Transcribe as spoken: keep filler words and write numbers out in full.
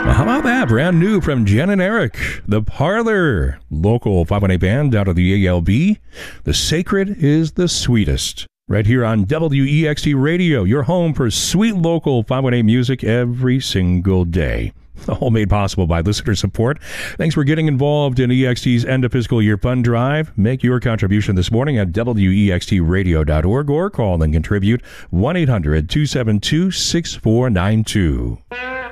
How about that? Brand new from Jen and Eric. The Parlor. Local five one eight band out of the A L B. The Sacred is the Sweetest. Right here on W E X T Radio, your home for sweet local five one eight music every single day. All made possible by listener support. Thanks for getting involved in E X T's end of fiscal year fund drive. Make your contribution this morning at W E X T radio dot org or call and contribute one eight hundred two seven two six four nine two.